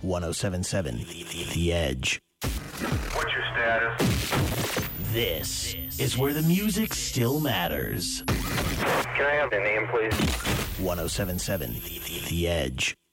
1077 The Edge. What's your status? This is where the music still matters. Can I have the name, please? 1077 The Edge.